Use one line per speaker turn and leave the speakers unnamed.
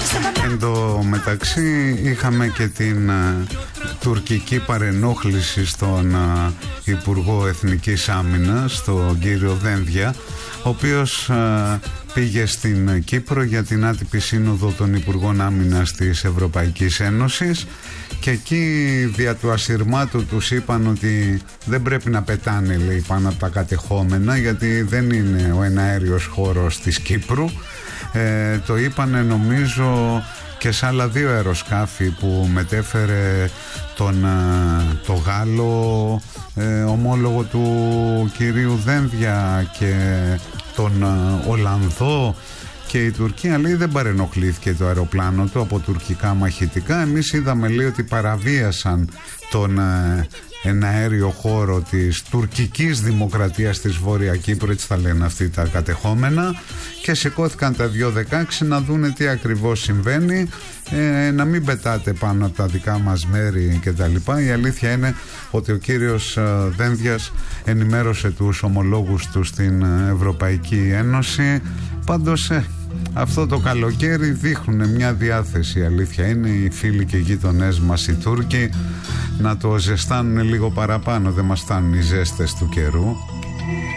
Εν τω μεταξύ είχαμε και την τουρκική παρενόχληση στον Υπουργό Εθνικής Άμυνας, τον κύριο Δένδια, ο οποίος πήγε στην Κύπρο για την άτυπη σύνοδο των Υπουργών Άμυνας της Ευρωπαϊκής Ένωσης και εκεί δια του ασυρμάτου τους είπαν ότι δεν πρέπει να πετάνε, λέει, πάνω από τα κατεχόμενα, γιατί δεν είναι ο εναέριος χώρος της Κύπρου. Το είπανε νομίζω και σε άλλα δύο αεροσκάφη που μετέφερε το Γάλλο ομόλογο του κυρίου Δένδια και τον Ολλανδό, και η Τουρκία, λέει, δεν παρενοχλήθηκε το αεροπλάνο του από τουρκικά μαχητικά. Εμείς είδαμε, λέει, ότι παραβίασαν τον εναέριο χώρο της τουρκικής δημοκρατίας της Βόρεια Κύπρου, έτσι τα λένε αυτοί τα κατεχόμενα, και σηκώθηκαν τα 216 να δούνε τι ακριβώς συμβαίνει, να μην πετάτε πάνω από τα δικά μας μέρη και τα λοιπά. Η αλήθεια είναι ότι ο κύριος Δένδιας ενημέρωσε τους ομολόγους του στην Ευρωπαϊκή Ένωση. Πάντως αυτό το καλοκαίρι δείχνουν μια διάθεση, η αλήθεια είναι, οι φίλοι και οι γείτονές μας οι Τούρκοι να το ζεστάνουν λίγο παραπάνω. Δεν μας φτάνουν οι ζέστες του καιρού.